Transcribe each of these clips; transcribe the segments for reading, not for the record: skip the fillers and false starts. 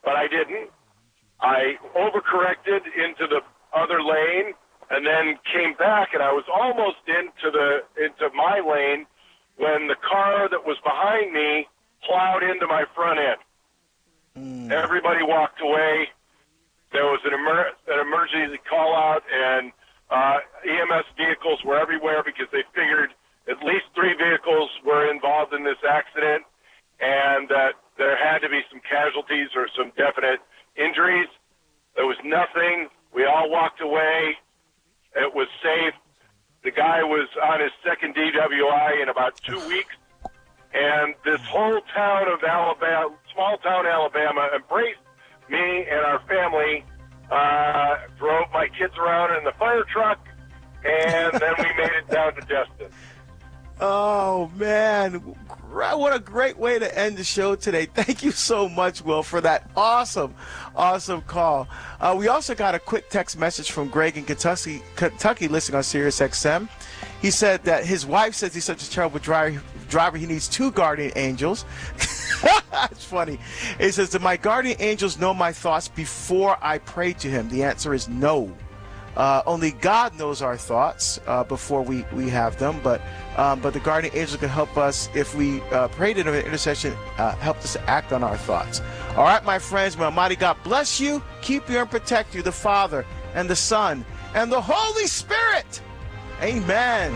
but I didn't. I overcorrected into the other lane and then came back, and I was almost into my lane when the car that was behind me plowed into my front end. Everybody walked away. There was an emergency call out, and EMS vehicles were everywhere because they figured at least 3 vehicles were involved in this accident, and that there had to be some casualties or some definite injuries. There was nothing. We all walked away. It was safe. The guy was on his second DWI in about 2 weeks, and this whole town of Alabama, small town Alabama, embraced me and our family. Drove my kids around in the fire truck, and then we made it down to Destin. Oh, man. What a great way to end the show today. Thank you so much, Will, for that awesome call. We also got a quick text message from Greg in Kentucky listening on Sirius XM. He said that his wife says he's such a terrible driver, he needs 2 guardian angels. It's funny. He says, do my guardian angels know my thoughts before I pray to him? The answer is no. Only God knows our thoughts before we have them, but the guardian angels can help us if we pray to them in intercession, help us to act on our thoughts. All right, my friends, may Almighty God bless you, keep you and protect you, the Father and the Son and the Holy Spirit. Amen.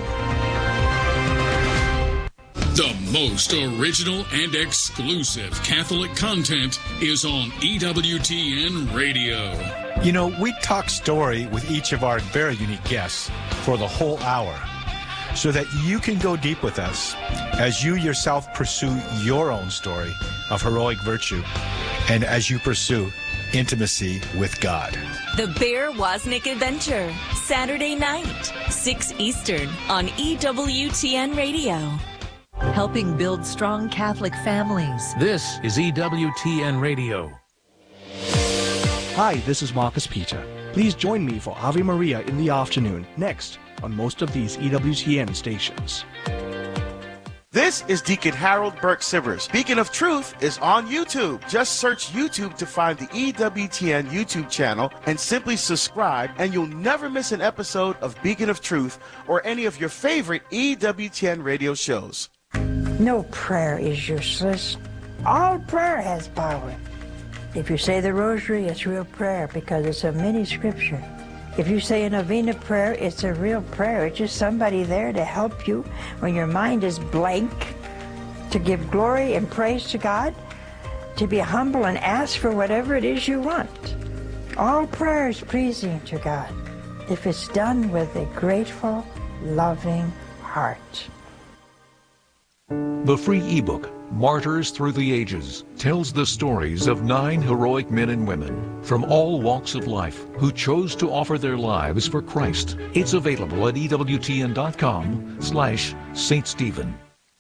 The most original and exclusive Catholic content is on EWTN Radio. You know, we talk story with each of our very unique guests for the whole hour so that you can go deep with us as you yourself pursue your own story of heroic virtue and as you pursue intimacy with God. The Bear Wozniak Adventure, Saturday night, 6 Eastern on EWTN Radio. Helping build strong Catholic families. This is EWTN Radio. Hi, this is Marcus Peter. Please join me for Ave Maria in the afternoon, next on most of these EWTN stations. This is Deacon Harold Burke Sivers. Beacon of Truth is on YouTube. Just search YouTube to find the EWTN YouTube channel and simply subscribe, and you'll never miss an episode of Beacon of Truth or any of your favorite EWTN radio shows. No prayer is useless. All prayer has power. If you say the rosary, it's real prayer because it's a mini scripture. If you say a novena prayer, it's a real prayer. It's just somebody there to help you when your mind is blank, to give glory and praise to God, to be humble and ask for whatever it is you want. All prayer is pleasing to God if it's done with a grateful, loving heart. The free ebook, Martyrs Through the Ages, tells the stories of 9 heroic men and women from all walks of life who chose to offer their lives for Christ. It's available at EWTN.com/St. Stephen.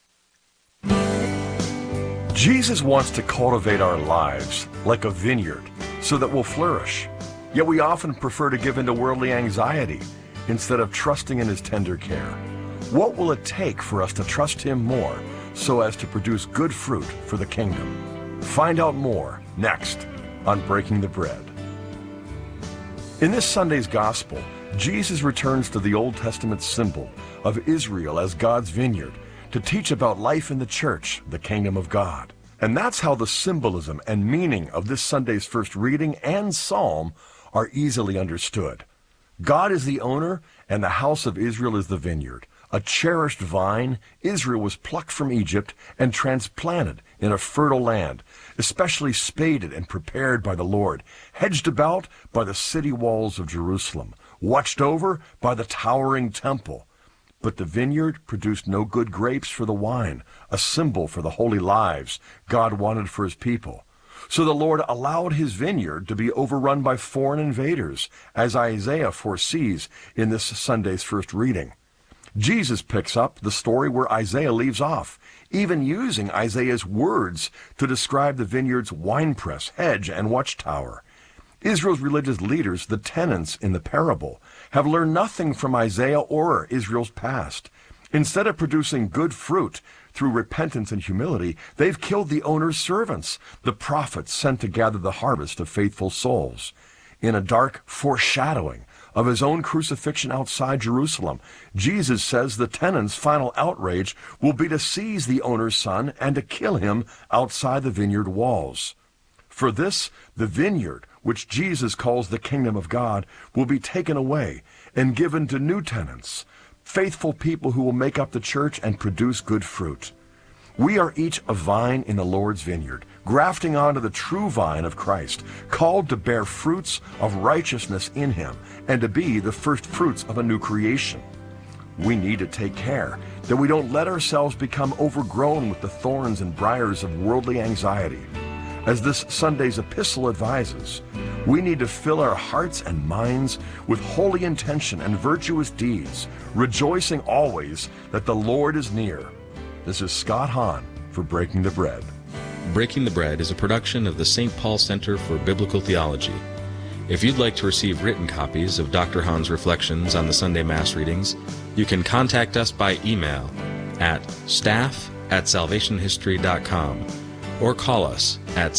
Jesus wants to cultivate our lives like a vineyard so that we'll flourish. Yet we often prefer to give into worldly anxiety instead of trusting in His tender care. What will it take for us to trust Him more so as to produce good fruit for the kingdom? Find out more next on Breaking the Bread. In this Sunday's Gospel, Jesus returns to the Old Testament symbol of Israel as God's vineyard to teach about life in the church, the kingdom of God. And that's how the symbolism and meaning of this Sunday's first reading and psalm are easily understood. God is the owner, and the house of Israel is the vineyard. A cherished vine, Israel was plucked from Egypt and transplanted in a fertile land, especially spaded and prepared by the Lord, hedged about by the city walls of Jerusalem, watched over by the towering temple. But the vineyard produced no good grapes for the wine, a symbol for the holy lives God wanted for His people. So the Lord allowed His vineyard to be overrun by foreign invaders, as Isaiah foresees in this Sunday's first reading. Jesus picks up the story where Isaiah leaves off, even using Isaiah's words to describe the vineyard's winepress, hedge, and watchtower. Israel's religious leaders, the tenants in the parable, have learned nothing from Isaiah or Israel's past. Instead of producing good fruit through repentance and humility, they've killed the owner's servants, the prophets sent to gather the harvest of faithful souls. In a dark foreshadowing of his own crucifixion outside Jerusalem, Jesus says the tenant's final outrage will be to seize the owner's son and to kill him outside the vineyard walls. For this, the vineyard, which Jesus calls the kingdom of God, will be taken away and given to new tenants, faithful people who will make up the church and produce good fruit. We are each a vine in the Lord's vineyard, grafting onto the true vine of Christ, called to bear fruits of righteousness in him and to be the first fruits of a new creation. We need to take care that we don't let ourselves become overgrown with the thorns and briars of worldly anxiety. As this Sunday's epistle advises, we need to fill our hearts and minds with holy intention and virtuous deeds, rejoicing always that the Lord is near. This is Scott Hahn for Breaking the Bread. Breaking the Bread is a production of the St. Paul Center for Biblical Theology. If you'd like to receive written copies of Dr. Hahn's reflections on the Sunday Mass readings, you can contact us by email at staff@salvationhistory.com or call us at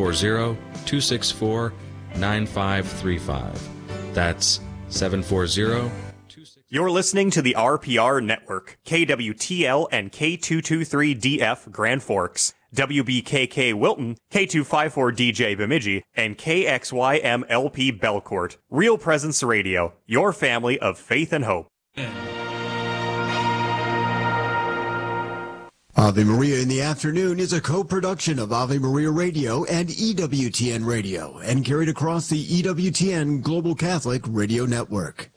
740-264-9535. That's 740-264. You're listening to the RPR Network, KWTL and K223DF Grand Forks, WBKK Wilton, K254DJ Bemidji, and KXYMLP Belcourt. Real Presence Radio, your family of faith and hope. Ave Maria in the Afternoon is a co-production of Ave Maria Radio and EWTN Radio and carried across the EWTN Global Catholic Radio Network.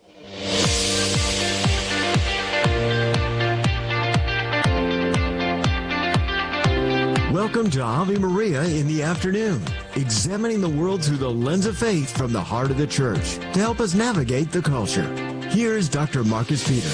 Welcome to Ave Maria in the Afternoon, examining the world through the lens of faith from the heart of the Church to help us navigate the culture. Here's Dr. Marcus Peter.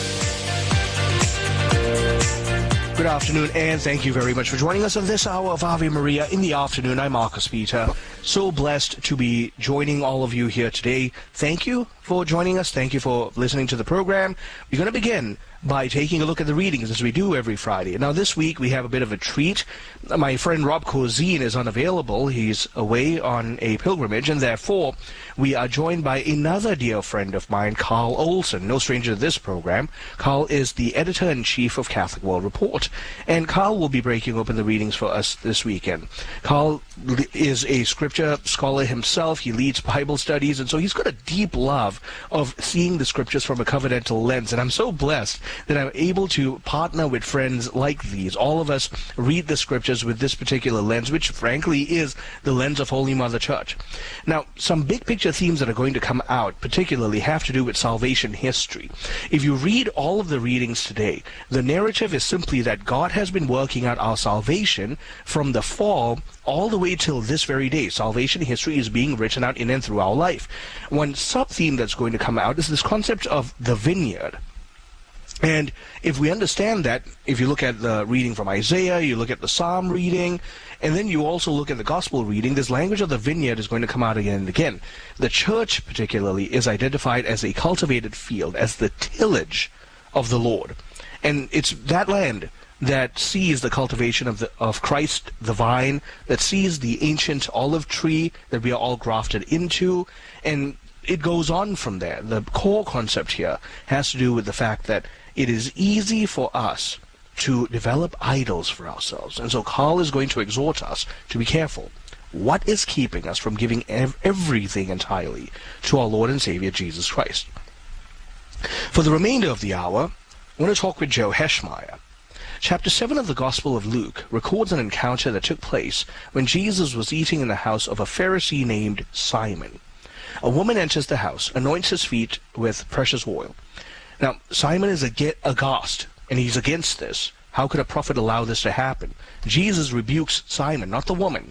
Good afternoon, and thank you very much for joining us on this hour of Ave Maria in the Afternoon. I'm Marcus Peter. So blessed to be joining all of you here today. Thank you for joining us. Thank you for listening to the program. We're going to begin by taking a look at the readings as we do every Friday. Now, this week we have a bit of a treat. My friend Rob Cozine is unavailable. He's away on a pilgrimage, and therefore we are joined by another dear friend of mine, Carl Olson, no stranger to this program. Carl is the editor-in-chief of Catholic World Report, and Carl will be breaking open the readings for us this weekend. Carl is a scripture scholar himself. He leads Bible studies, and so he's got a deep love of seeing the scriptures from a covenantal lens, and I'm so blessed that I'm able to partner with friends like these. All of us read the scriptures with this particular lens, which frankly is the lens of Holy Mother Church. Now, some big picture themes that are going to come out particularly have to do with salvation history. If you read all of the readings today, the narrative is simply that God has been working out our salvation from the fall all the way till this very day. Salvation history is being written out in and through our life. One sub-theme that's going to come out is this concept of the vineyard. And if we understand that, if you look at the reading from Isaiah, you look at the Psalm reading, and then you also look at the Gospel reading, this language of the vineyard is going to come out again and again. The church, particularly, is identified as a cultivated field, as the tillage of the Lord. And it's that land that sees the cultivation of Christ, the vine, that sees the ancient olive tree that we are all grafted into, and it goes on from there. The core concept here has to do with the fact that it is easy for us to develop idols for ourselves. And so Carl is going to exhort us to be careful. What is keeping us from giving everything entirely to our Lord and Savior Jesus Christ? For the remainder of the hour, I want to talk with Joe Heschmeyer. Chapter 7 of the Gospel of Luke records an encounter that took place when Jesus was eating in the house of a Pharisee named Simon. A woman enters the house, anoints his feet with precious oil. Now, Simon is aghast, and he's against this. How could a prophet allow this to happen? Jesus rebukes Simon, not the woman.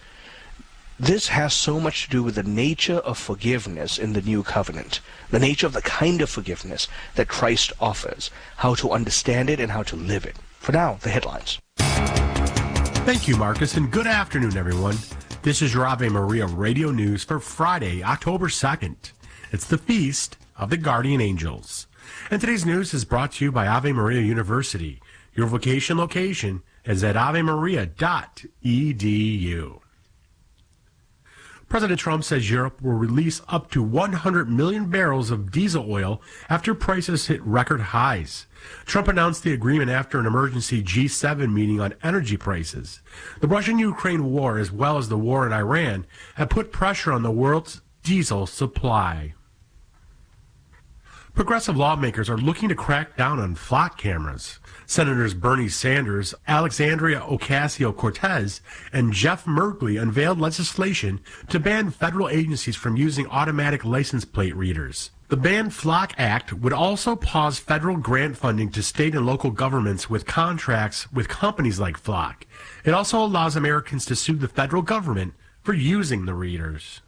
This has so much to do with the nature of forgiveness in the new covenant, the nature of the kind of forgiveness that Christ offers, how to understand it and how to live it. For now, the headlines. Thank you, Marcus, and good afternoon, everyone. This is your Ave Maria Radio News for Friday, October 2nd. It's the Feast of the Guardian Angels. And today's news is brought to you by Ave Maria University, your vocation location is at avemaria.edu. President Trump says Europe will release up to 100 million barrels of diesel oil after prices hit record highs. Trump announced the agreement after an emergency G7 meeting on energy prices. The Russian-Ukraine war, as well as the war in Iran, have put pressure on the world's diesel supply. Progressive lawmakers are looking to crack down on flock cameras. Senators Bernie Sanders, Alexandria Ocasio-Cortez, and Jeff Merkley unveiled legislation to ban federal agencies from using automatic license plate readers. The Ban Flock Act would also pause federal grant funding to state and local governments with contracts with companies like Flock. It also allows Americans to sue the federal government for using the readers.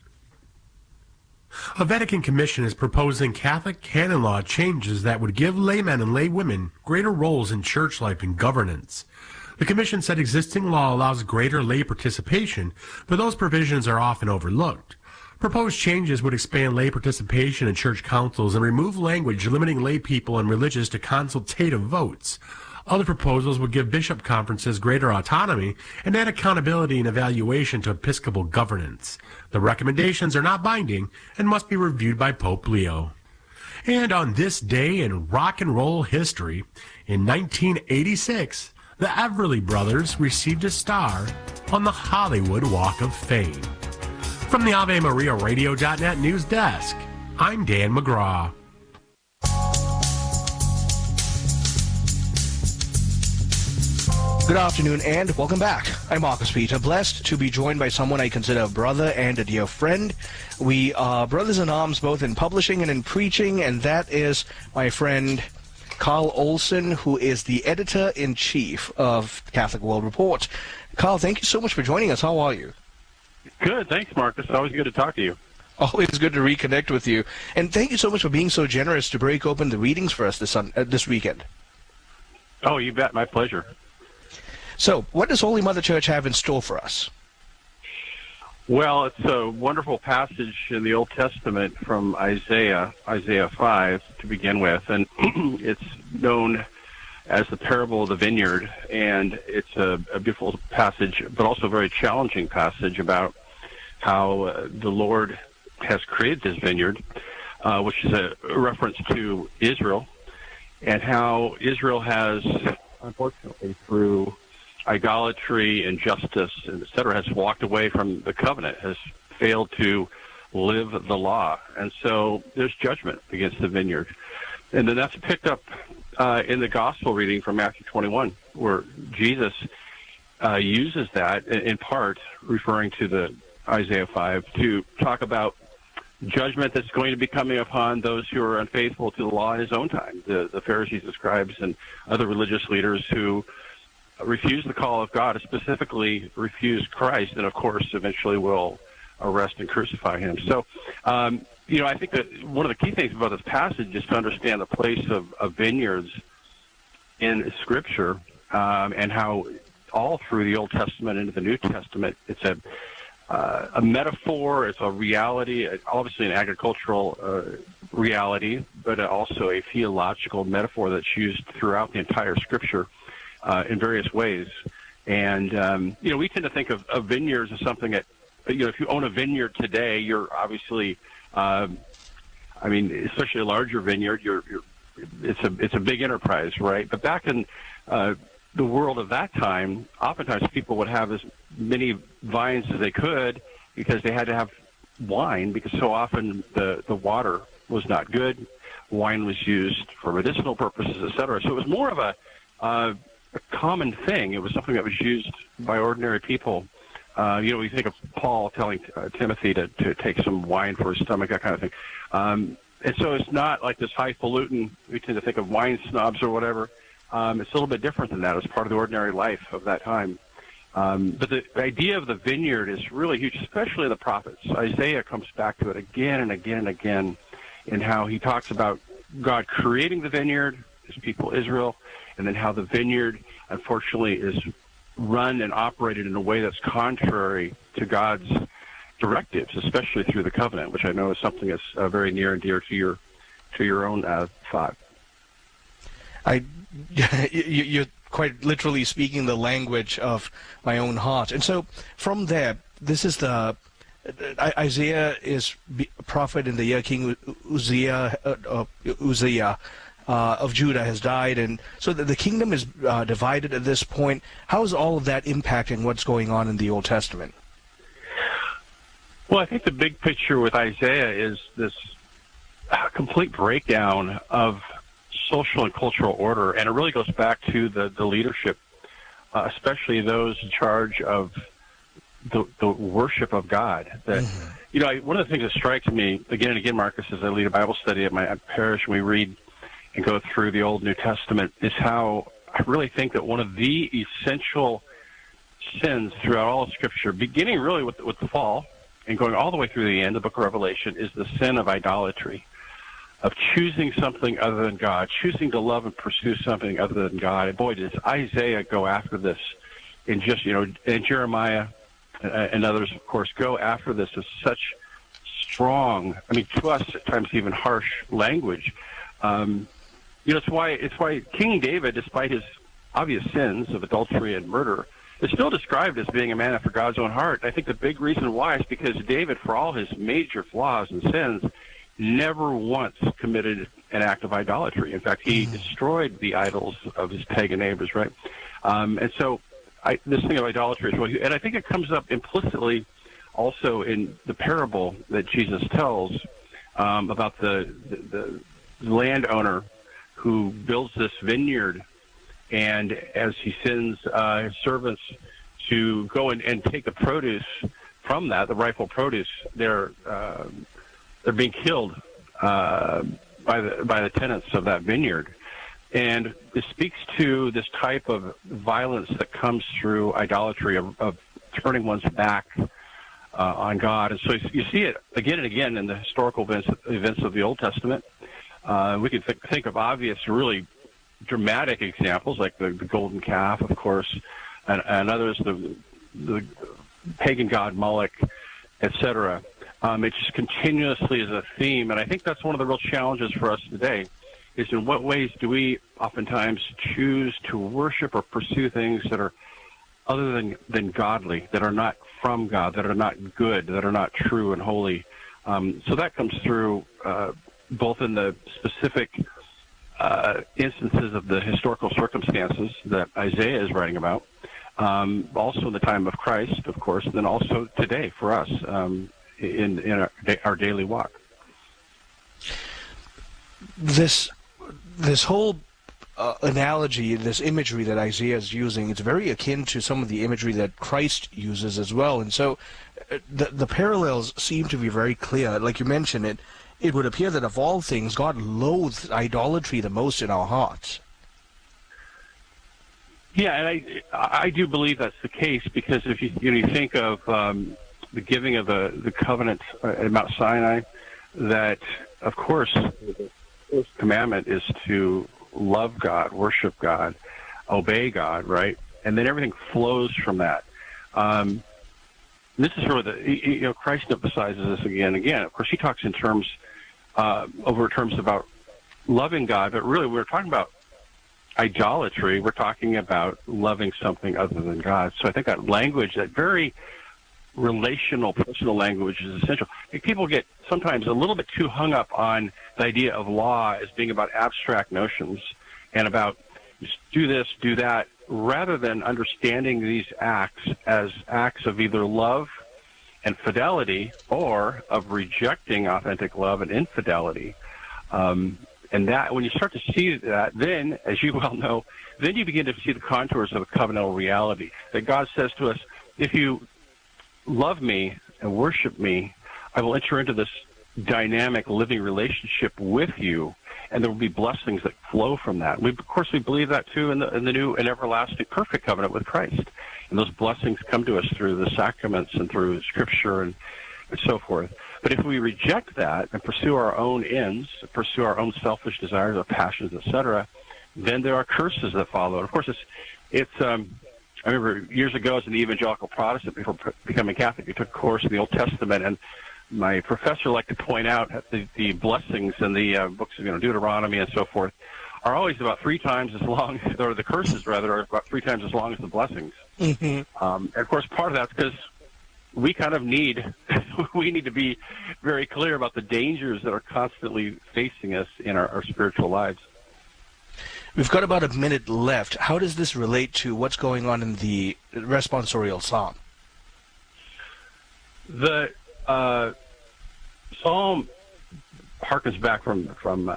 A Vatican commission is proposing Catholic canon law changes that would give laymen and laywomen greater roles in church life and governance. The commission said existing law allows greater lay participation, but those provisions are often overlooked. Proposed changes would expand lay participation in church councils and remove language limiting lay people and religious to consultative votes. Other proposals would give bishop conferences greater autonomy and add accountability and evaluation to episcopal governance. The recommendations are not binding and must be reviewed by Pope Leo. And on this day in rock and roll history, in 1986, the Everly Brothers received a star on the Hollywood Walk of Fame. From the AveMariaRadio.net news desk, I'm Dan McGraw. Good afternoon and welcome back. I'm Marcus Peter, blessed to be joined by someone I consider a brother and a dear friend. We are brothers in arms both in publishing and in preaching, and that is my friend Carl Olson, who is the editor-in-chief of Catholic World Report. Carl, thank you so much for joining us. How are you? Good, thanks, Marcus. Always good to talk to you. Always good to reconnect with you. And thank you so much for being so generous to break open the readings for us this weekend. Oh, you bet. My pleasure. So, what does Holy Mother Church have in store for us? Well, it's a wonderful passage in the Old Testament from Isaiah 5 to begin with, and it's known as the parable of the vineyard, and it's a beautiful passage, but also a very challenging passage about how the Lord has created this vineyard, which is a reference to Israel, and how Israel has, unfortunately, through idolatry, injustice, etc., has walked away from the covenant, has failed to live the law. And so there's judgment against the vineyard. And then that's picked up in the gospel reading from Matthew 21, where Jesus uses that, in part, referring to the Isaiah 5, to talk about judgment that's going to be coming upon those who are unfaithful to the law in his own time, the Pharisees, the scribes, and other religious leaders who refuse the call of God, specifically refuse Christ, and of course eventually will arrest and crucify him. So, I think that one of the key things about this passage is to understand the place of vineyards in Scripture, and how all through the Old Testament into the New Testament, it's a metaphor, it's a reality, obviously an agricultural reality, but also a theological metaphor that's used throughout the entire Scripture in various ways. And, we tend to think of vineyards as something that, if you own a vineyard today, you're obviously, especially a larger vineyard, it's a big enterprise, right? But back in the world of that time, oftentimes people would have as many vines as they could because they had to have wine, because so often the water was not good. Wine was used for medicinal purposes, etc. So it was more of a common thing. It was something that was used by ordinary people. We think of Paul telling Timothy to take some wine for his stomach, that kind of thing. And so it's not like this highfalutin, we tend to think of wine snobs or whatever. It's a little bit different than that. It's part of the ordinary life of that time. But the idea of the vineyard is really huge, especially in the prophets. Isaiah comes back to it again and again and again in how he talks about God creating the vineyard, his people Israel, and then how the vineyard, unfortunately, is run and operated in a way that's contrary to God's directives, especially through the covenant, which I know is something that's very near and dear to your own thought. You're quite literally speaking the language of my own heart. And so from there, this is Isaiah is a prophet in the year King Uzziah of Judah has died, and so the kingdom is divided at this point. How is all of that impacting what's going on in the Old Testament? Well, I think the big picture with Isaiah is this complete breakdown of social and cultural order, and it really goes back to the leadership, especially those in charge of the worship of God. That one of the things that strikes me again and again, Marcus, as I lead a Bible study at my parish, and we read and go through the Old and New Testament, is how I really think that one of the essential sins throughout all of Scripture, beginning really with the fall and going all the way through the end of the book of Revelation, is the sin of idolatry, of choosing something other than God, choosing to love and pursue something other than God. And boy, does Isaiah go after this, and just, and Jeremiah and others, of course, go after this with such strong, to us at times even harsh language. It's why King David, despite his obvious sins of adultery and murder, is still described as being a man after God's own heart. I think the big reason why is because David, for all his major flaws and sins, never once committed an act of idolatry. In fact, he destroyed the idols of his pagan neighbors, right? And so this thing of idolatry is really, and I think it comes up implicitly also in the parable that Jesus tells about the landowner who builds this vineyard, and as he sends his servants to go and take the produce from that, the rightful produce, they're being killed by the tenants of that vineyard. And it speaks to this type of violence that comes through idolatry, of turning one's back on God. And so you see it again and again in the historical events of the Old Testament. We can think of obvious, really dramatic examples like the golden calf, of course, and others, the pagan god Moloch, etc. It just continuously is a theme, and I think that's one of the real challenges for us today, is in what ways do we oftentimes choose to worship or pursue things that are other than godly, that are not from God, that are not good, that are not true and holy. So that comes through both in the specific instances of the historical circumstances that Isaiah is writing about, also in the time of Christ, of course, and then also today for us in our daily walk. This whole analogy, this imagery that Isaiah is using, it's very akin to some of the imagery that Christ uses as well. And so the parallels seem to be very clear. Like you mentioned, it would appear that of all things, God loathes idolatry the most in our hearts. Yeah, and I do believe that's the case, because if you think of the giving of the covenant at Mount Sinai, that, of course, the first commandment is to love God, worship God, obey God, right? And then everything flows from that. This is where Christ emphasizes this again and again. Of course, he talks in terms about loving God, but really we're talking about idolatry. We're talking about loving something other than God. So I think that language, that very relational, personal language, is essential. People get sometimes a little bit too hung up on the idea of law as being about abstract notions and about just do this, do that, rather than understanding these acts as acts of either love and fidelity, or of rejecting authentic love and infidelity. And that, when you start to see that, then, as you well know, then you begin to see the contours of a covenantal reality. That God says to us, if you love me and worship me, I will enter into this dynamic living relationship with you, and there will be blessings that flow from that. Of course, we believe that too in the new and everlasting perfect covenant with Christ. And those blessings come to us through the sacraments and through Scripture and so forth. But if we reject that and pursue our own ends, pursue our own selfish desires or passions, etc., then there are curses that follow. And of course, it's I remember years ago as an evangelical Protestant, before becoming Catholic, we took a course in the Old Testament, and my professor liked to point out the blessings in the books of Deuteronomy and so forth are always about 3 times as long, or the curses rather, are about 3 times as long as the blessings. And of course, part of that's because we kind of need to be very clear about the dangers that are constantly facing us in our spiritual lives. We've got about a minute left. How does this relate to what's going on in the responsorial psalm? The psalm harkens back from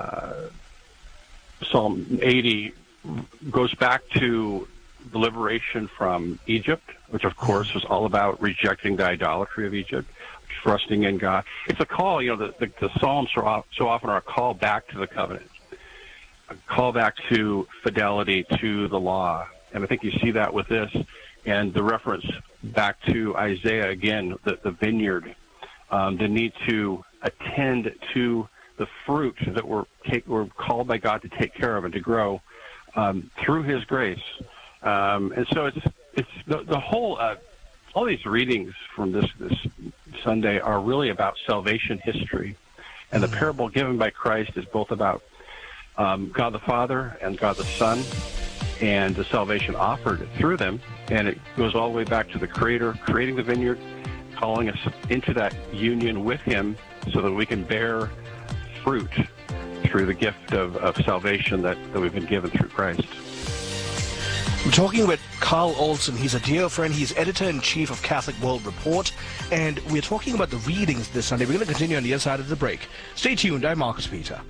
Psalm 80, goes back to the liberation from Egypt, which of course was all about rejecting the idolatry of Egypt, trusting in God. It's a call, the Psalms so often are a call back to the covenant, a call back to fidelity to the law. And I think you see that with this, and the reference back to Isaiah again, the vineyard, the need to attend to the fruit that we're called by God to take care of and to grow through His grace. And so it's the whole, all these readings from this Sunday are really about salvation history. And the parable given by Christ is both about God the Father and God the Son and the salvation offered through them. And it goes all the way back to the Creator creating the vineyard, calling us into that union with Him so that we can bear fruit through the gift of salvation that we've been given through Christ. I'm talking with Carl Olson. He's a dear friend. He's editor-in-chief of Catholic World Report, and we're talking about the readings this Sunday. We're going to continue on the other side of the break. Stay tuned. I'm Marcus Peter.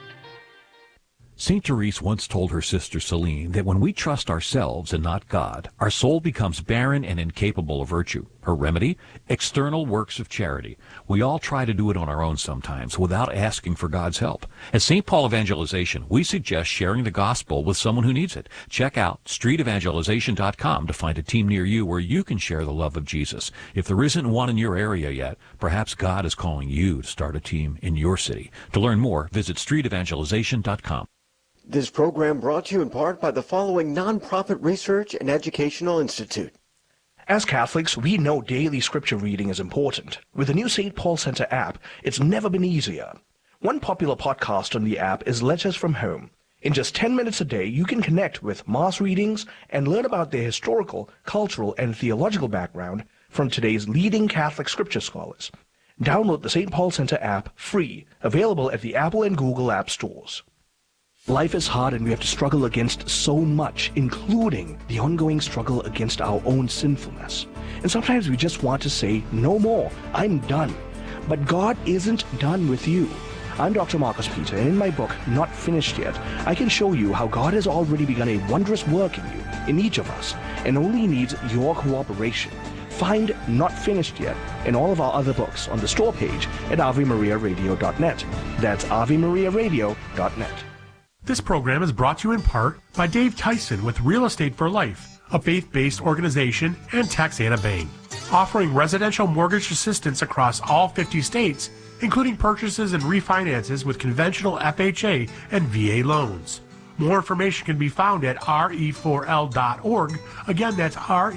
St. Therese once told her sister Celine that when we trust ourselves and not God, our soul becomes barren and incapable of virtue. Her remedy? External works of charity. We all try to do it on our own sometimes without asking for God's help. At St. Paul Evangelization, we suggest sharing the gospel with someone who needs it. Check out streetevangelization.com to find a team near you where you can share the love of Jesus. If there isn't one in your area yet, perhaps God is calling you to start a team in your city. To learn more, visit streetevangelization.com. This program brought to you in part by the following nonprofit research and educational institute. As Catholics, we know daily scripture reading is important. With the new St. Paul Center app, it's never been easier. One popular podcast on the app is Letters from Home. In just 10 minutes a day, you can connect with Mass readings and learn about their historical, cultural, and theological background from today's leading Catholic scripture scholars. Download the St. Paul Center app free, available at the Apple and Google App Stores. Life is hard and we have to struggle against so much, including the ongoing struggle against our own sinfulness. And sometimes we just want to say, no more, I'm done. But God isn't done with you. I'm Dr. Marcus Peter, and in my book, Not Finished Yet, I can show you how God has already begun a wondrous work in you, in each of us, and only needs your cooperation. Find Not Finished Yet and all of our other books on the store page at AveMariaRadio.net. That's AveMariaRadio.net. This program is brought to you in part by Dave Tyson with Real Estate for Life, a faith-based organization, and Texana Bank, offering residential mortgage assistance across all 50 states, including purchases and refinances with conventional FHA and VA loans. More information can be found at re4l.org. Again, that's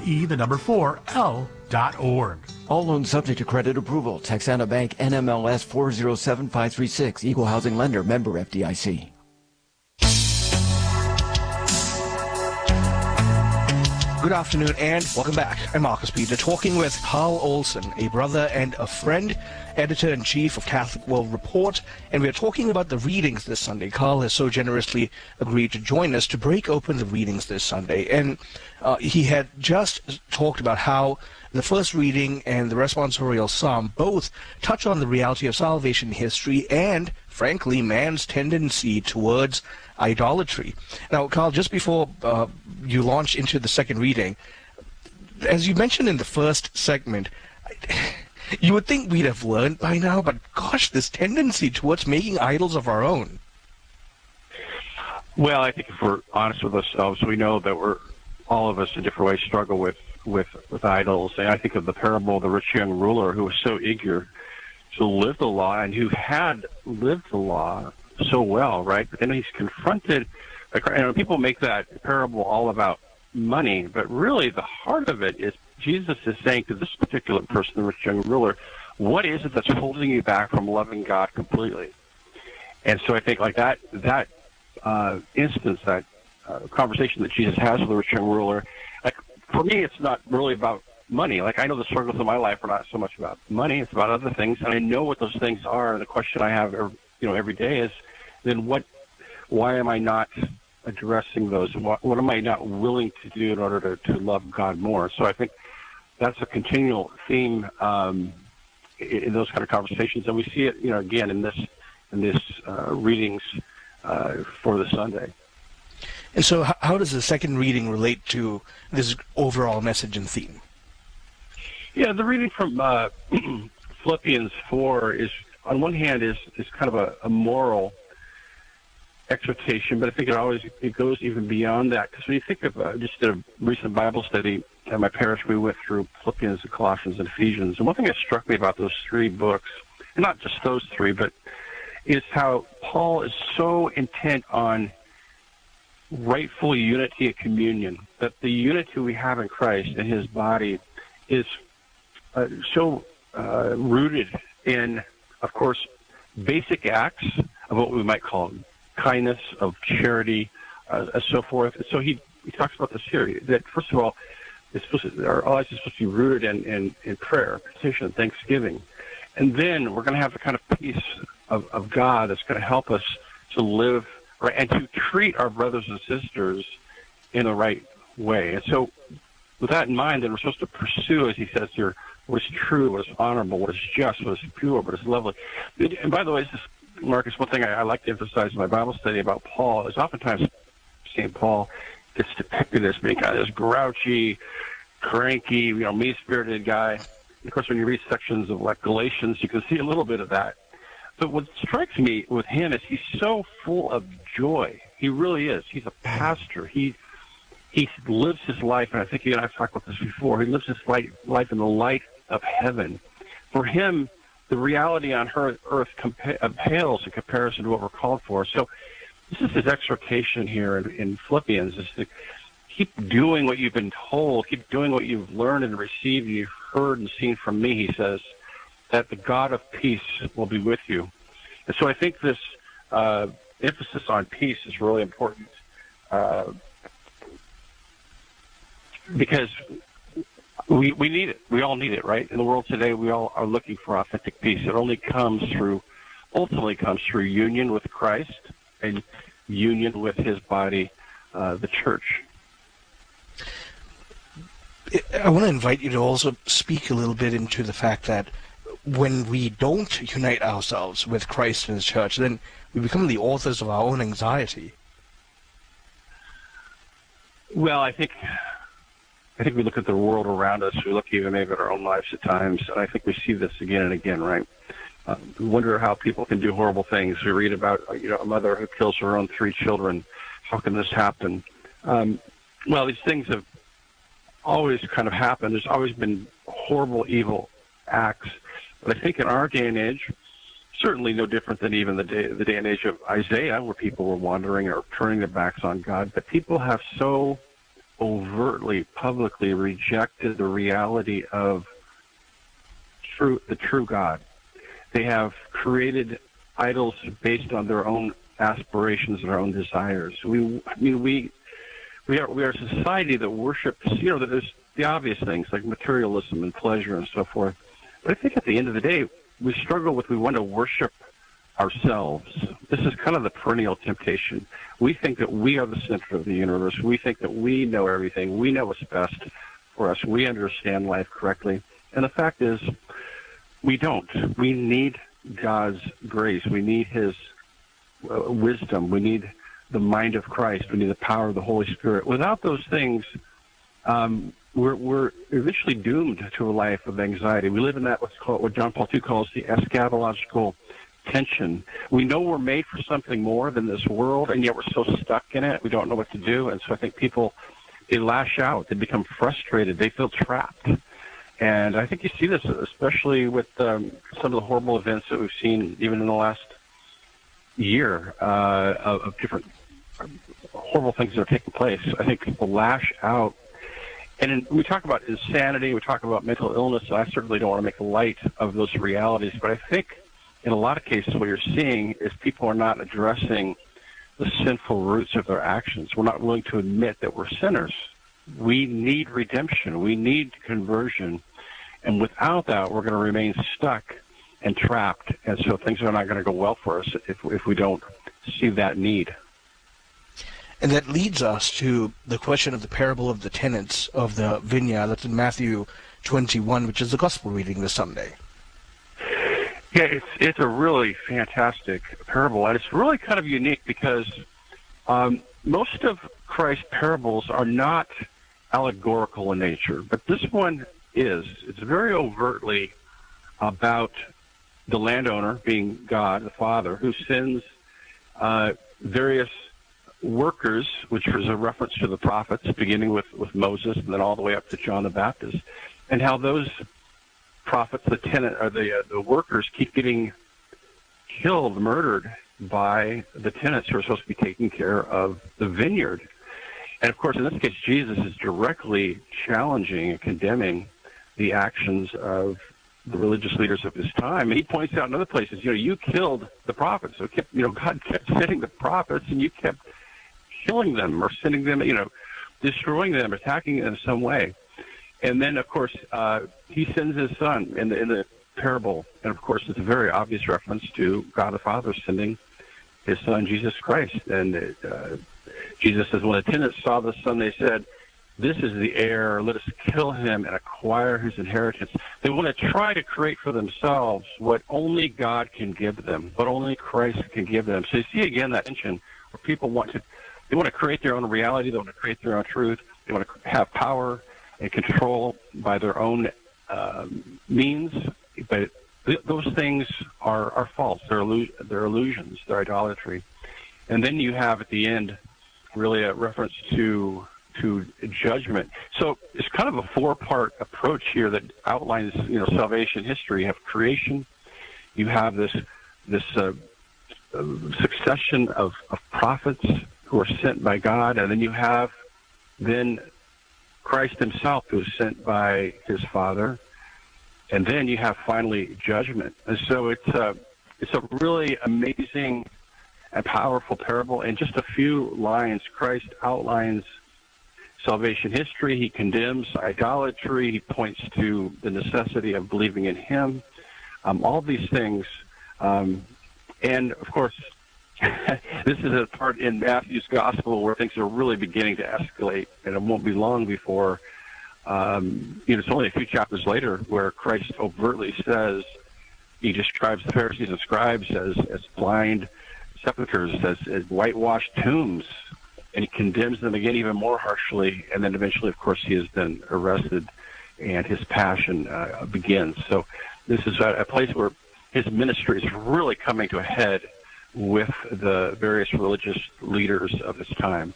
re4l.org. All loans subject to credit approval. Texana Bank, NMLS 407536, Equal Housing Lender, member FDIC. Good afternoon and welcome back. I'm Marcus Peter, talking with Carl Olson, a brother and a friend, editor-in-chief of Catholic World Report, and we're talking about the readings this Sunday. Carl has so generously agreed to join us to break open the readings this Sunday, and he had just talked about how the first reading and the responsorial psalm both touch on the reality of salvation history and, frankly, man's tendency towards idolatry. Now, Carl, just before you launch into the second reading, as you mentioned in the first segment, you would think we'd have learned by now, but gosh, this tendency towards making idols of our own. Well, I think if we're honest with ourselves, we know that all of us in different ways struggle with idols. And I think of the parable of the rich young ruler who was so eager to live the law and who had lived the law so well, right? But then he's confronted, and people make that parable all about money, but really the heart of it is Jesus is saying to this particular person, the rich young ruler, what is it that's holding you back from loving God completely? And so I think like that instance, that conversation that Jesus has with the rich young ruler, like, for me, it's not really about money. Like, I know the struggles of my life are not so much about money; it's about other things, and I know what those things are. And the question I have, every day is, then why am I not addressing those? What am I not willing to do in order to love God more? So I think that's a continual theme in those kind of conversations, and we see it, again in this readings for the Sunday. And so, how does the second reading relate to this overall message and theme? Yeah, the reading from Philippians 4 is, on one hand, is kind of a moral exhortation, but I think it goes even beyond that. Because when you think of just a recent Bible study at my parish, we went through Philippians and Colossians and Ephesians, and one thing that struck me about those three books, and not just those three, but is how Paul is so intent on rightful unity of communion, that the unity we have in Christ and his body is so rooted in, of course, basic acts of what we might call kindness, of charity, and so forth. And so he talks about this here, that first of all, our lives are supposed to be rooted in prayer, petition, thanksgiving. And then we're going to have the kind of peace of God that's going to help us to live right and to treat our brothers and sisters in the right way. And so with that in mind, then we're supposed to pursue, as he says here, what is true, what is honorable, what is just, what is pure, what is lovely. And by the way, Marcus, one thing I like to emphasize in my Bible study about Paul is oftentimes St. Paul gets depicted as being kind of this grouchy, cranky, mean-spirited guy. Of course, when you read sections of like Galatians, you can see a little bit of that. But what strikes me with him is he's so full of joy. He really is. He's a pastor. He lives his life, and I think you and I have talked about this before, he lives his life in the light of heaven. For him, the reality on earth pales in comparison to what we're called for. So this is his exhortation here in Philippians, is to keep doing what you've been told, keep doing what you've learned and received, you've heard and seen from me, he says, that the God of peace will be with you. And so I think this emphasis on peace is really important because we need it. We all need it, right? In the world today, we all are looking for authentic peace. It ultimately comes through union with Christ and union with his body, the church. I want to invite you to also speak a little bit into the fact that when we don't unite ourselves with Christ and his church, then we become the authors of our own anxiety. Well, I think we look at the world around us, we look even maybe at our own lives at times, and I think we see this again and again, right? We wonder how people can do horrible things. We read about, a mother who kills her own 3 children. How can this happen? Well, these things have always kind of happened. There's always been horrible, evil acts. But I think in our day and age, certainly no different than even the day and age of Isaiah, where people were wandering or turning their backs on God, but people have so overtly, publicly rejected the reality of the true God. They have created idols based on their own aspirations and their own desires. We are a society that worships, that there's the obvious things like materialism and pleasure and so forth. But I think at the end of the day, we want to worship ourselves. This is kind of the perennial temptation. We think that we are the center of the universe. We think that we know everything. We know what's best for us. We understand life correctly. And the fact is, we don't. We need God's grace. We need his wisdom. We need the mind of Christ. We need the power of the Holy Spirit. Without those things, we're eventually doomed to a life of anxiety. We live in that what John Paul II calls the eschatological tension. We know we're made for something more than this world, and yet we're so stuck in it, we don't know what to do. And so I think people, they lash out, they become frustrated, they feel trapped. And I think you see this especially with some of the horrible events that we've seen even in the last year of different horrible things that are taking place. I think people lash out. And we talk about insanity, we talk about mental illness, and I certainly don't want to make light of those realities, but I think in a lot of cases what you're seeing is people are not addressing the sinful roots of their actions. We're not willing to admit that we're sinners. We need redemption. We need conversion. And without that, we're going to remain stuck and trapped. And so things are not going to go well for us if we don't see that need. And that leads us to the question of the parable of the tenants of the vineyard. That's in Matthew 21, which is the gospel reading this Sunday. Yeah, it's a really fantastic parable, and it's really kind of unique because most of Christ's parables are not allegorical in nature, but this one is. It's very overtly about the landowner, being God, the Father, who sends various workers, which was a reference to the prophets, beginning with Moses and then all the way up to John the Baptist, and how those prophets, the workers, keep getting killed, murdered by the tenants who are supposed to be taking care of the vineyard. And of course, in this case, Jesus is directly challenging and condemning the actions of the religious leaders of his time. And he points out in other places, you killed the prophets. So God kept sending the prophets, and you kept killing them or sending them, destroying them, attacking them in some way. And then, of course, he sends his son in the parable. And, of course, it's a very obvious reference to God the Father sending his son, Jesus Christ. And Jesus says, when the tenants saw the son, they said, "This is the heir. Let us kill him and acquire his inheritance." They want to try to create for themselves what only God can give them, what only Christ can give them. So you see, again, that tension where people want to create their own reality. They want to create their own truth. They want to have power and control by their own means, but those things are false. They're illusions. They're idolatry. And then you have at the end really a reference to judgment. So it's kind of a four-part approach here that outlines salvation history. You have creation. You have this succession of prophets who are sent by God, and then you have Christ himself, who is sent by his Father, and then you have finally judgment. And so it's a really amazing and powerful parable. In just a few lines, Christ outlines salvation history. He condemns idolatry. He points to the necessity of believing in him. All these things, and of course, this is a part in Matthew's gospel where things are really beginning to escalate, and it won't be long before, it's only a few chapters later where Christ overtly says, he describes the Pharisees and scribes as blind sepulchres, as whitewashed tombs, and he condemns them again even more harshly, and then eventually, of course, he is then arrested, and his passion begins. So this is a place where his ministry is really coming to a head with the various religious leaders of his time.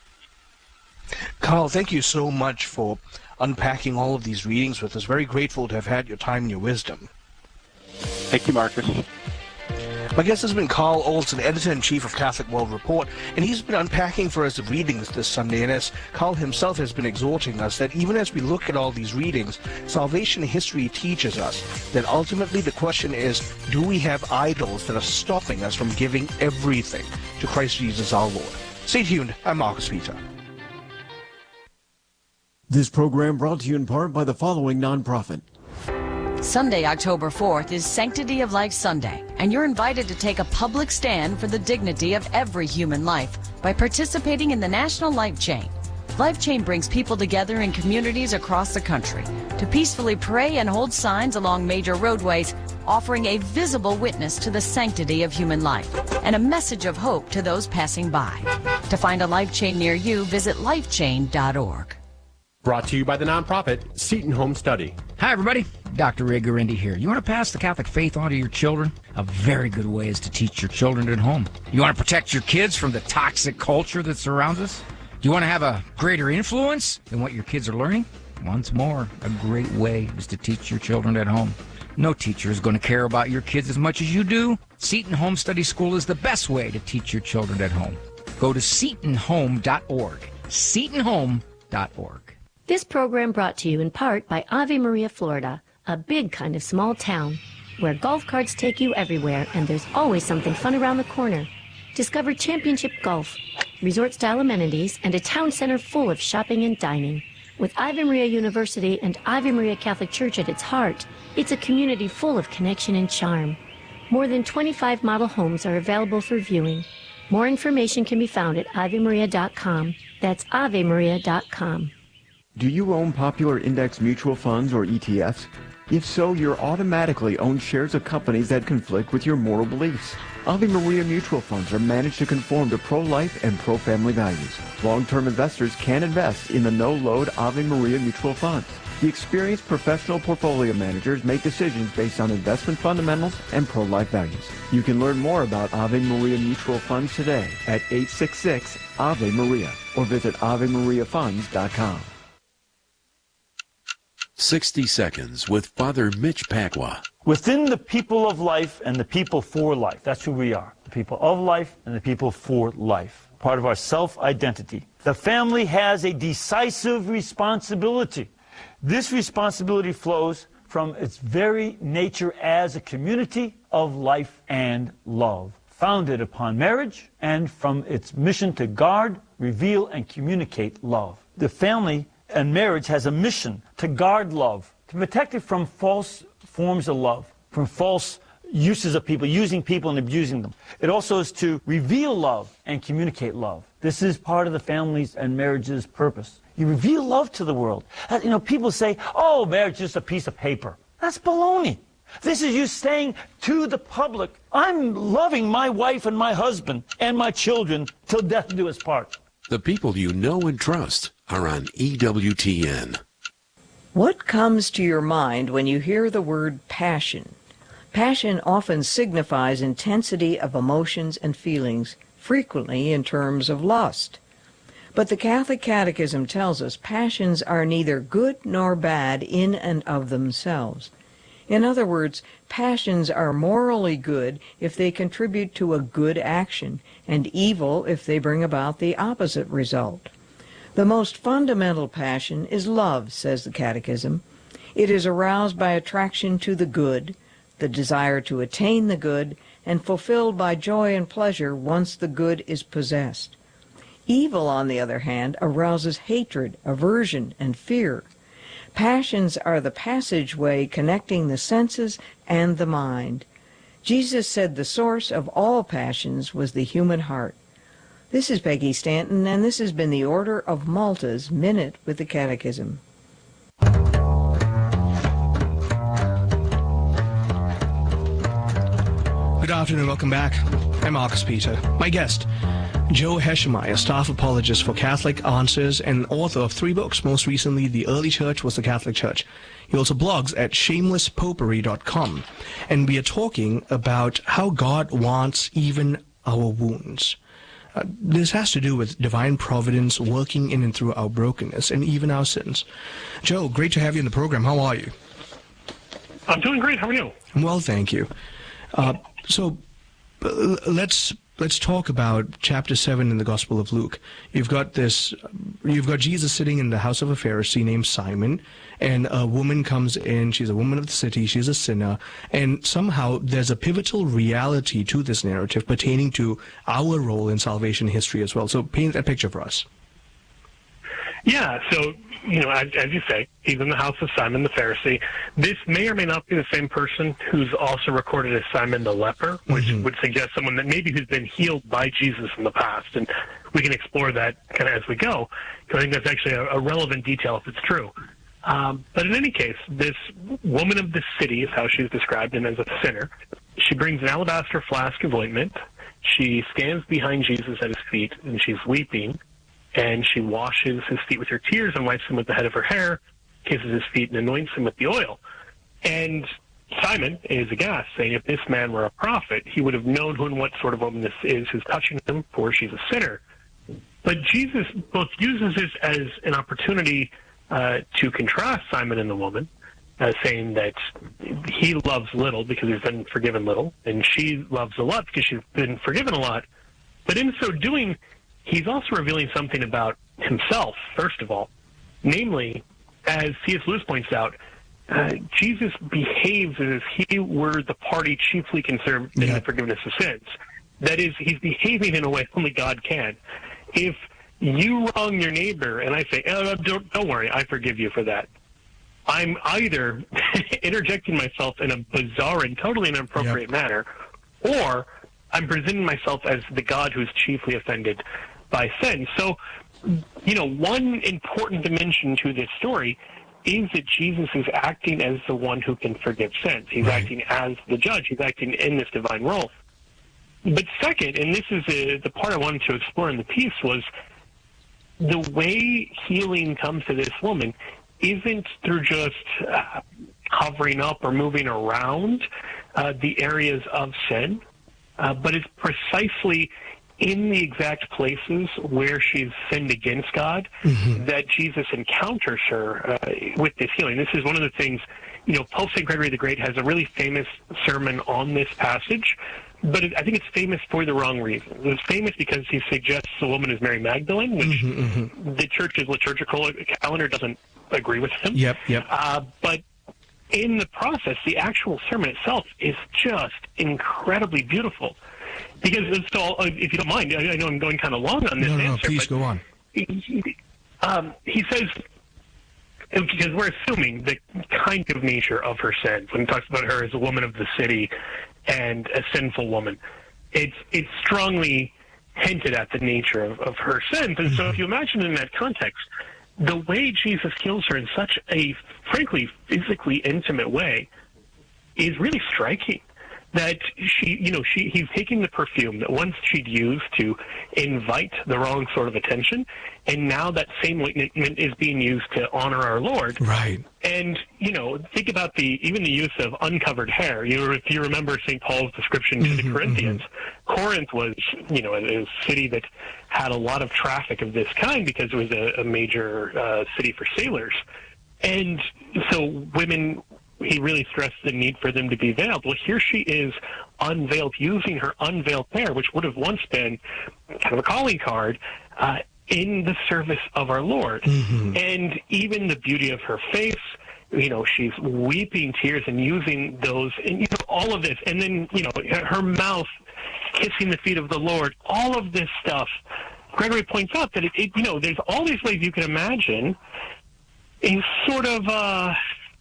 Carl, thank you so much for unpacking all of these readings with us. Very grateful to have had your time and your wisdom. Thank you, Marcus. My guest has been Carl Olson, Editor-in-Chief of Catholic World Report, and he's been unpacking for us the readings this Sunday. And as Carl himself has been exhorting us, that even as we look at all these readings, salvation history teaches us that ultimately the question is, do we have idols that are stopping us from giving everything to Christ Jesus our Lord? Stay tuned. I'm Marcus Peter. This program brought to you in part by the following nonprofit. Sunday, October 4th is Sanctity of Life Sunday, and you're invited to take a public stand for the dignity of every human life by participating in the National Life Chain. Life Chain brings people together in communities across the country to peacefully pray and hold signs along major roadways, offering a visible witness to the sanctity of human life and a message of hope to those passing by. To find a Life Chain near you, visit lifechain.org. Brought to you by the nonprofit Seton Home Study. Hi, everybody. Dr. Ray Garendi here. You want to pass the Catholic faith on to your children? A very good way is to teach your children at home. You want to protect your kids from the toxic culture that surrounds us? Do you want to have a greater influence than what your kids are learning? Once more, a great way is to teach your children at home. No teacher is going to care about your kids as much as you do. Seton Home Study School is the best way to teach your children at home. Go to setonhome.org. setonhome.org. This program brought to you in part by Ave Maria, Florida, a big kind of small town where golf carts take you everywhere and there's always something fun around the corner. Discover championship golf, resort-style amenities, and a town center full of shopping and dining. With Ave Maria University and Ave Maria Catholic Church at its heart, it's a community full of connection and charm. More than 25 model homes are available for viewing. More information can be found at AveMaria.com. That's AveMaria.com. Do you own popular index mutual funds or ETFs? If so, you're automatically own shares of companies that conflict with your moral beliefs. Ave Maria mutual funds are managed to conform to pro-life and pro-family values. Long-term investors can invest in the no-load Ave Maria mutual funds. The experienced professional portfolio managers make decisions based on investment fundamentals and pro-life values. You can learn more about Ave Maria mutual funds today at 866-AVE-MARIA or visit AveMariaFunds.com. 60 Seconds with Father Mitch Pacwa. Within the people of life and the people for life. That's who we are. The people of life and the people for life. Part of our self-identity. The family has a decisive responsibility. This responsibility flows from its very nature as a community of life and love, founded upon marriage and from its mission to guard, reveal, and communicate love. The family and marriage has a mission to guard love, to protect it from false forms of love, from false uses of people, using people and abusing them. It also is to reveal love and communicate love. This is part of the family's and marriage's purpose. You reveal love to the world. You know, people say, oh, marriage is just a piece of paper. That's baloney. This is you saying to the public, I'm loving my wife and my husband and my children till death do us part. The people you know and trust are on EWTN. What comes to your mind when you hear the word passion? Passion often signifies intensity of emotions and feelings, frequently in terms of lust. But the Catholic Catechism tells us passions are neither good nor bad in and of themselves. In other words, passions are morally good if they contribute to a good action, and evil if they bring about the opposite result. The most fundamental passion is love, says the Catechism. It is aroused by attraction to the good, the desire to attain the good, and fulfilled by joy and pleasure once the good is possessed. Evil, on the other hand, arouses hatred, aversion, and fear. Passions are the passageway connecting the senses and the mind. Jesus said the source of all passions was the human heart. This is Peggy Stanton, and this has been the Order of Malta's Minute with the Catechism. Good afternoon, welcome back. I'm Marcus Peter. My guest, Joe Heschmeyer, staff apologist for Catholic Answers and author of 3 books. Most recently, The Early Church Was the Catholic Church. He also blogs at shamelesspopery.com. And we are talking about how God wants even our wounds. This has to do with divine providence working in and through our brokenness and even our sins. Joe, great to have you in the program. How are you? I'm doing great. How are you? Well, thank you. So let's talk about chapter 7 in the Gospel of Luke. You've got Jesus sitting in the house of a Pharisee named Simon, and a woman comes in. She's a woman of the city. She's a sinner, and somehow there's a pivotal reality to this narrative pertaining to our role in salvation history as well. So paint that picture for us. Yeah, so, you know, as you say, he's in the house of Simon the Pharisee. This may or may not be the same person who's also recorded as Simon the leper, which would suggest someone that maybe who's been healed by Jesus in the past. And we can explore that kind of as we go, because I think that's actually a relevant detail if it's true. But in any case, this woman of the city is how she's described, and as a sinner. She brings an alabaster flask of ointment. She stands behind Jesus at his feet, and she's weeping. And she washes his feet with her tears and wipes them with the head of her hair, kisses his feet and anoints him with the oil. And Simon is aghast, saying if this man were a prophet, he would have known who and what sort of woman this is who's touching him, for she's a sinner. But Jesus both uses this as an opportunity to contrast Simon and the woman, saying that he loves little because he's been forgiven little, and she loves a lot because she's been forgiven a lot. But in so doing, he's also revealing something about himself, first of all. Namely, as C.S. Lewis points out, Jesus behaves as if he were the party chiefly concerned in the forgiveness of sins. That is, he's behaving in a way only God can. If you wrong your neighbor and I say, oh, don't worry, I forgive you for that, I'm either interjecting myself in a bizarre and totally inappropriate manner, or I'm presenting myself as the God who's chiefly offended by sin. So, one important dimension to this story is that Jesus is acting as the one who can forgive sins. He's acting as the judge. He's acting in this divine role. But second, and this is the part I wanted to explore in the piece, was the way healing comes to this woman isn't through just hovering up or moving around the areas of sin, but it's precisely in the exact places where she's sinned against God that Jesus encounters her with this healing. This is one of the things, Pope St. Gregory the Great has a really famous sermon on this passage, but I think it's famous for the wrong reason. It's famous because he suggests the woman is Mary Magdalene, which the church's liturgical calendar doesn't agree with him. But in the process, the actual sermon itself is just incredibly beautiful. Because, so, if you don't mind, I know I'm going kind of long on this answer. No, please go on. He says, because we're assuming the kind of nature of her sin, when he talks about her as a woman of the city and a sinful woman, it's strongly hinted at the nature of her sins. And so if you imagine in that context, the way Jesus heals her in such a, frankly, physically intimate way is really striking. That he's taking the perfume that once she'd used to invite the wrong sort of attention, and now that same ointment is being used to honor our Lord. Right. And, think about even the use of uncovered hair. If you remember St. Paul's description to the Corinthians, Corinth was, a city that had a lot of traffic of this kind because it was a major city for sailors. And so women, he really stressed the need for them to be veiled. Well, here she is unveiled, using her unveiled hair, which would have once been kind of a calling card, in the service of our Lord. And even the beauty of her face, she's weeping tears and using those, and all of this. And then, her mouth kissing the feet of the Lord, all of this stuff. Gregory points out that, there's all these ways you can imagine a sort of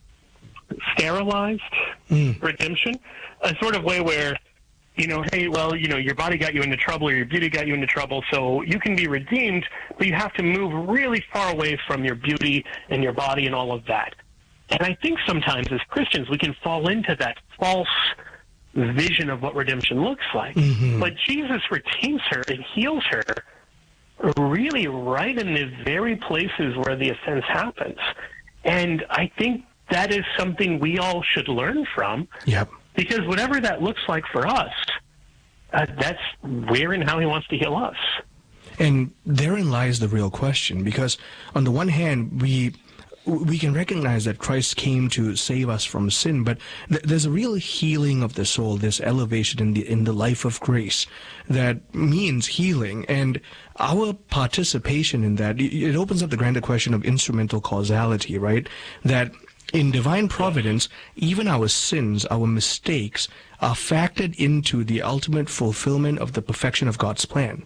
sterilized redemption, a sort of way where, hey, well, your body got you into trouble or your beauty got you into trouble, so you can be redeemed, but you have to move really far away from your beauty and your body and all of that. And I think sometimes as Christians we can fall into that false vision of what redemption looks like. But Jesus redeems her and heals her really right in the very places where the offense happens. And I think that is something we all should learn from. Because whatever that looks like for us, that's where and how he wants to heal us. And therein lies the real question, because on the one hand, we can recognize that Christ came to save us from sin, but there's a real healing of the soul, this elevation in the life of grace that means healing, and our participation in that, it opens up the grander question of instrumental causality, right? That in divine providence, even our sins, our mistakes, are factored into the ultimate fulfillment of the perfection of God's plan.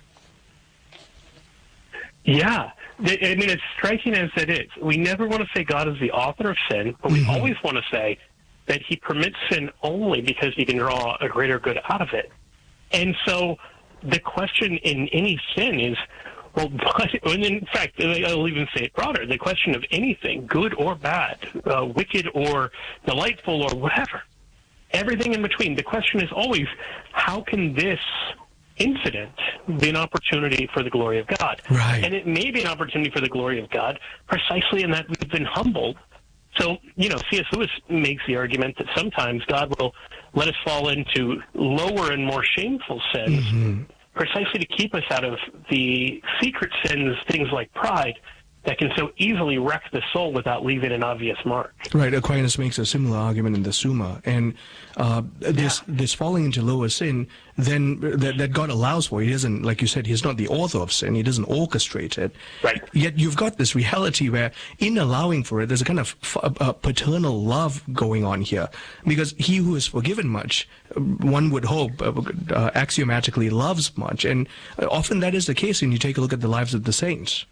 Yeah. I mean, it's striking as it is. We never want to say God is the author of sin, but we always want to say that he permits sin only because he can draw a greater good out of it. And so the question in any sin is, well, and in fact, I'll even say it broader. The question of anything, good or bad, wicked or delightful or whatever, everything in between, the question is always, how can this incident be an opportunity for the glory of God? Right. And it may be an opportunity for the glory of God precisely in that we've been humbled. So, C.S. Lewis makes the argument that sometimes God will let us fall into lower and more shameful sins precisely to keep us out of the secret sins, things like pride, that can so easily wreck the soul without leaving an obvious mark. Right. Aquinas makes a similar argument in the Summa, and this falling into lower sin, then that God allows for. He doesn't, like you said, He's not the author of sin. He doesn't orchestrate it. Right. Yet you've got this reality where, in allowing for it, there's a kind of paternal love going on here, because he who is forgiven much, one would hope, axiomatically loves much, and often that is the case when you take a look at the lives of the saints.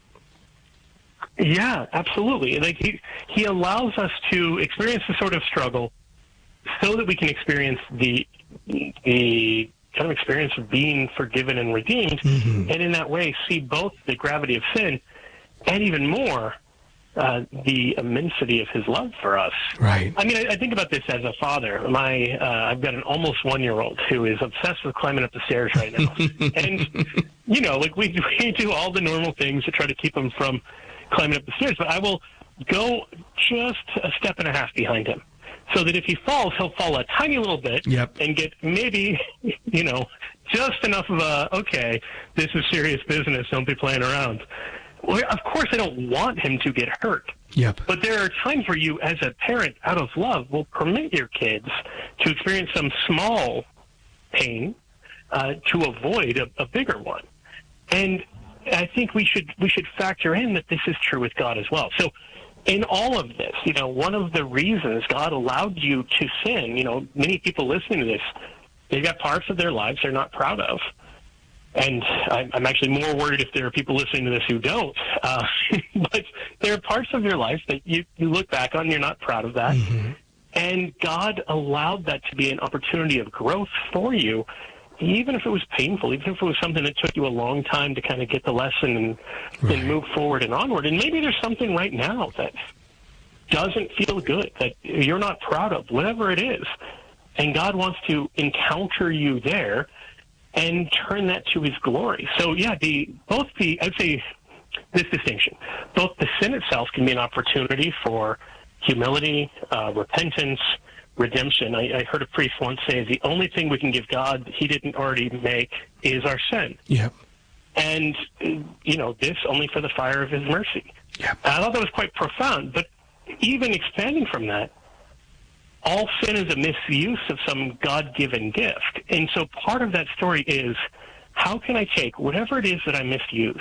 Yeah, absolutely. Like he allows us to experience the sort of struggle so that we can experience the kind of experience of being forgiven and redeemed, and in that way see both the gravity of sin and even more the immensity of His love for us. Right. I mean, I think about this as a father. I've got an almost 1-year-old who is obsessed with climbing up the stairs right now, and like we do all the normal things to try to keep him from climbing up the stairs, but I will go just a step and a half behind him, so that if he falls, he'll fall a tiny little bit and get maybe, just enough of okay, this is serious business, don't be playing around. Well, of course, I don't want him to get hurt. But there are times where you, as a parent, out of love, will permit your kids to experience some small pain to avoid a bigger one. And I think we should factor in that this is true with God as well. So in all of this, one of the reasons God allowed you to sin, many people listening to this, they've got parts of their lives they're not proud of. And I'm actually more worried if there are people listening to this who don't. But there are parts of your life that you look back on, you're not proud of that. And God allowed that to be an opportunity of growth for you, even if it was painful, even if it was something that took you a long time to kind of get the lesson and move forward and onward. And maybe there's something right now that doesn't feel good, that you're not proud of, whatever it is. And God wants to encounter you there and turn that to His glory. So, yeah, I'd say this distinction, both the sin itself can be an opportunity for humility, repentance, redemption. I heard a priest once say, the only thing we can give God He didn't already make is our sin. And, this only for the fire of His mercy. I thought that was quite profound, but even expanding from that, all sin is a misuse of some God-given gift. And so part of that story is, how can I take whatever it is that I misused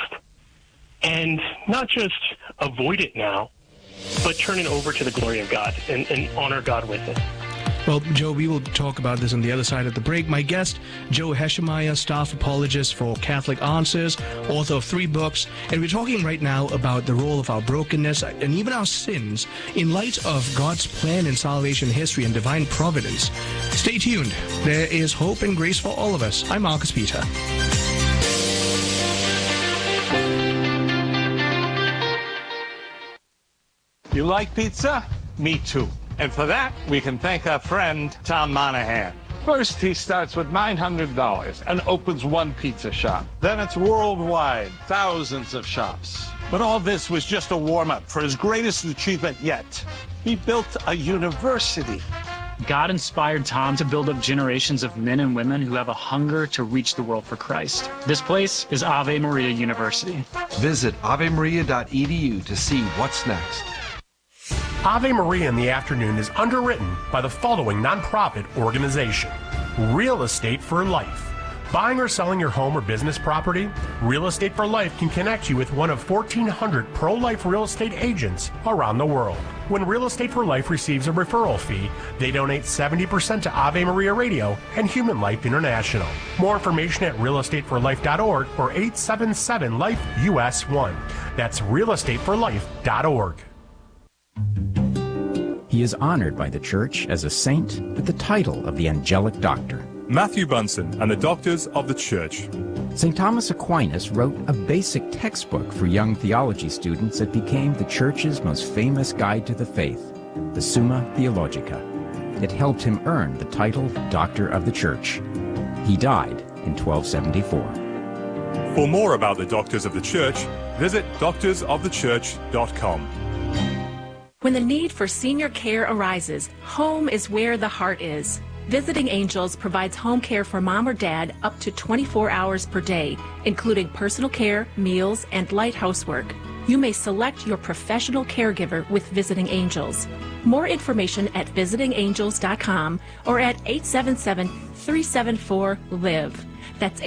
and not just avoid it now, but turn it over to the glory of God and honor God with it? Well, Joe, we will talk about this on the other side of the break. My guest, Joe Heschmeyer, staff apologist for Catholic Answers, author of 3 books, and we're talking right now about the role of our brokenness and even our sins in light of God's plan in salvation history and divine providence. Stay tuned. There is hope and grace for all of us. I'm Marcus Peter. You like pizza? Me too. And for that, we can thank our friend, Tom Monahan. First, he starts with $900 and opens one pizza shop. Then it's worldwide, thousands of shops. But all this was just a warm-up for his greatest achievement yet. He built a university. God inspired Tom to build up generations of men and women who have a hunger to reach the world for Christ. This place is Ave Maria University. Visit avemaria.edu to see what's next. Ave Maria in the Afternoon is underwritten by the following nonprofit organization: Real Estate for Life. Buying or selling your home or business property? Real Estate for Life can connect you with one of 1,400 pro-life real estate agents around the world. When Real Estate for Life receives a referral fee, they donate 70% to Ave Maria Radio and Human Life International. More information at realestateforlife.org or 877-LIFE-US1. That's realestateforlife.org. He is honored by the Church as a saint with the title of the Angelic Doctor. Matthew Bunson and the Doctors of the Church. St. Thomas Aquinas wrote a basic textbook for young theology students that became the Church's most famous guide to the faith, the Summa Theologica. It helped him earn the title Doctor of the Church. He died in 1274. For more about the Doctors of the Church, visit doctorsofthechurch.com. When the need for senior care arises, home is where the heart is. Visiting Angels provides home care for mom or dad up to 24 hours per day, including personal care, meals, and light housework. you may select your professional caregiver with Visiting Angels. More information at visitingangels.com or at 877-374-LIVE. That's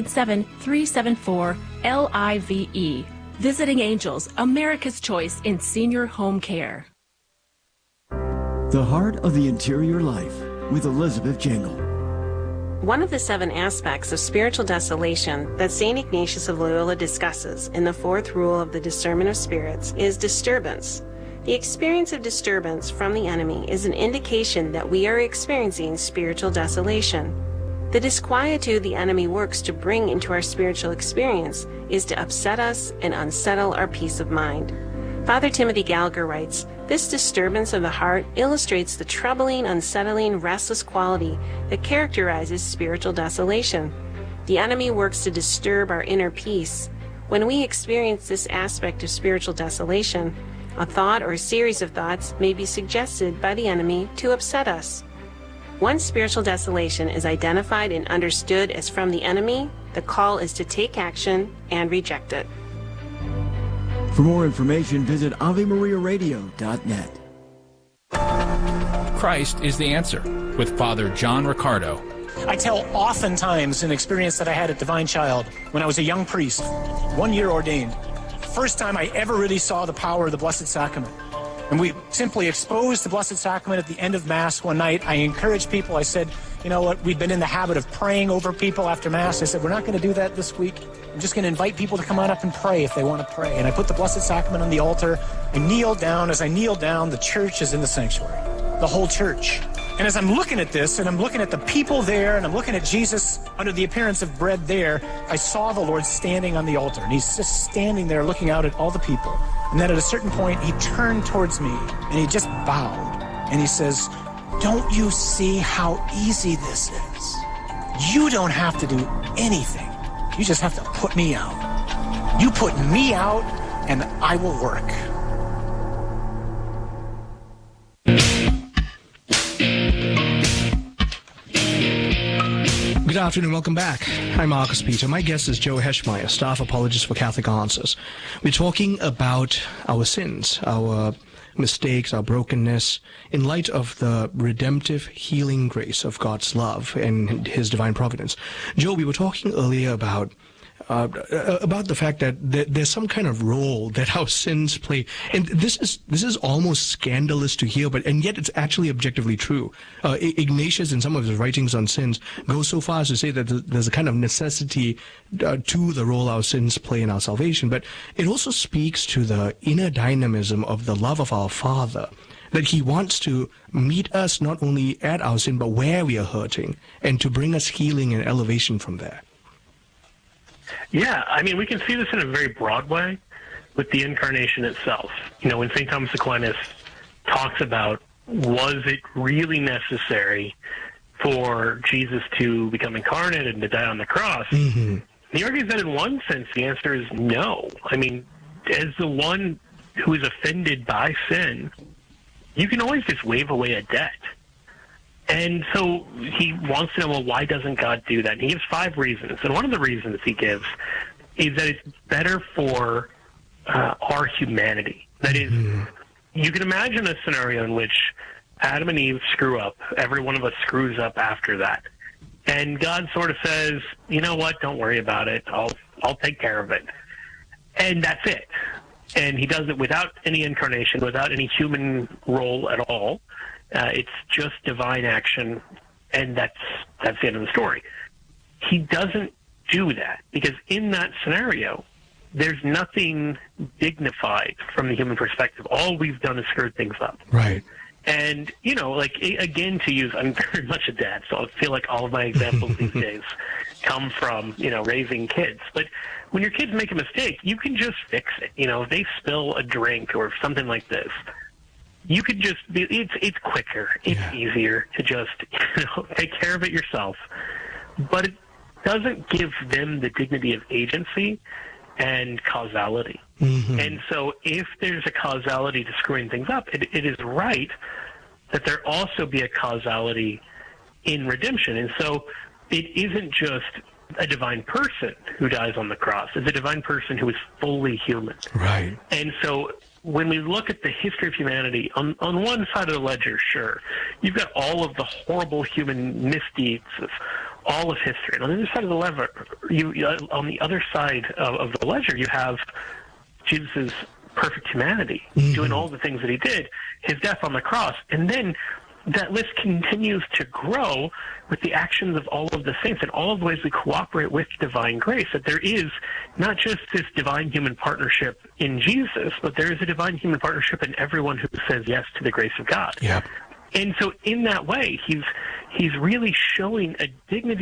877-374-LIVE. Visiting Angels, America's choice in senior home care. The Heart of the Interior Life with Elizabeth Jingle. One of the 7 aspects of spiritual desolation that St. Ignatius of Loyola discusses in the 4th rule of the discernment of spirits is disturbance. The experience of disturbance from the enemy is an indication that we are experiencing spiritual desolation. The disquietude the enemy works to bring into our spiritual experience is to upset us and unsettle our peace of mind. Father Timothy Gallagher writes, "This disturbance of the heart illustrates the troubling, unsettling, restless quality that characterizes spiritual desolation. The enemy works to disturb our inner peace. When we experience this aspect of spiritual desolation, a thought or a series of thoughts may be suggested by the enemy to upset us. Once spiritual desolation is identified and understood as from the enemy, the call is to take action and reject it." For more information, visit AveMariaRadio.net. Christ is the answer with Father John Riccardo. I tell oftentimes an experience that I had at Divine Child when I was a young priest, 1 year ordained. First time I ever really saw the power of the Blessed Sacrament. And we simply exposed the Blessed Sacrament at the end of Mass one night. I encouraged people. I said, you know what, we've been in the habit of praying over people after Mass. I said, we're not going to do that this week. I'm just going to invite people to come on up and pray if they want to pray. And I put the Blessed Sacrament on the altar. I kneel down. As I kneel down, the church is in the sanctuary, the whole church. And as I'm looking at this, and I'm looking at the people there, and I'm looking at Jesus under the appearance of bread there, I saw the Lord standing on the altar. And he's just standing there looking out at all the people. And then at a certain point, he turned towards me, and he just bowed. And he says, "Don't you see how easy this is? You don't have to do anything. You just have to put me out. You put me out, and I will work." Good afternoon, welcome back. I'm Marcus Peter. My guest is Joe Heschmeyer, staff apologist for Catholic Answers. We're talking about our sins, our mistakes, our brokenness, in light of the redemptive healing grace of God's love and his divine providence. Joe, we were talking earlier about the fact that there's some kind of role that our sins play, and this is almost scandalous to hear, and yet it's actually objectively true. Ignatius, in some of his writings on sins, goes so far as to say that there's a kind of necessity to the role our sins play in our salvation, but it also speaks to the inner dynamism of the love of our Father, that he wants to meet us not only at our sin, but where we are hurting, and to bring us healing and elevation from there. Yeah, I mean, we can see this in a very broad way with the incarnation itself. You know, when St. Thomas Aquinas talks about, was it really necessary for Jesus to become incarnate and to die on the cross? Mm-hmm. He argues that in one sense the answer is no. I mean, as the one who is offended by sin, you can always just wave away a debt. And so he wants to know, well, why doesn't God do that? And he gives 5 reasons. And one of the reasons he gives is that it's better for our humanity. That is, you can imagine a scenario in which Adam and Eve screw up. Every one of us screws up after that. And God sort of says, you know what, don't worry about it. I'll take care of it. And that's it. And he does it without any incarnation, without any human role at all. It's just divine action, and that's the end of the story. He doesn't do that, because in that scenario, there's nothing dignified from the human perspective. All we've done is screwed things up. Right. And, you know, like, again, to use, I'm very much a dad, so I feel like all of my examples these days come from, you know, raising kids. But when your kids make a mistake, you can just fix it. You know, if they spill a drink or something like this, you could just be, it's quicker, it's easier to just, you know, take care of it yourself. But it doesn't give them the dignity of agency and causality. Mm-hmm. And so if there's a causality to screwing things up, it is right that there also be a causality in redemption. And so it isn't just a divine person who dies on the cross. It's a divine person who is fully human. Right. And so when we look at the history of humanity, on one side of the ledger, sure, you've got all of the horrible human misdeeds of all of history. And on the other side of the lever, on the other side of the ledger, you have Jesus' perfect humanity, doing all the things that he did, his death on the cross. And then that list continues to grow with the actions of all of the saints and all of the ways we cooperate with divine grace, that there is not just this divine human partnership in Jesus, but there is a divine human partnership in everyone who says yes to the grace of God. Yep. And so in that way, he's really showing a dignity